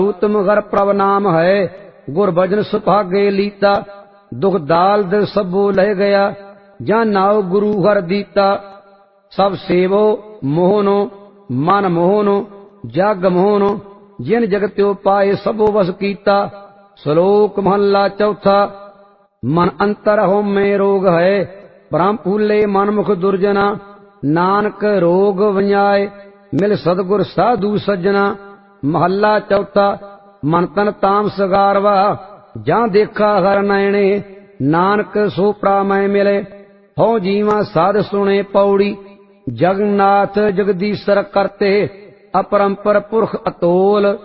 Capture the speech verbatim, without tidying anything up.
उत्तम घर प्रभ नाम है, गुर भजन सुभागे लीता। दुख दाल दिल सबो लह गया, जा नाव गुरु हर दीता। सब सेवो मोहनो, मन मोहनो, जग मोहनो, जिन जगत्यो पाए सबो वस कीता। श्लोक महला चौथा। मन अंतर हो में रोग है, ब्रह्म फूले मन मुख दुर्जना। नानक रोग वंजाए, मिल सतगुर साधु सज्जना। महला चौथा। मन तन ताम सगारवा, जा देखा हर नयने। नानक सो प्रामय मिले, हो जीवा साध सुने पौड़ी। जगन्नाथ जगदीश्वर करते, अपरंपर पुरख अतोल।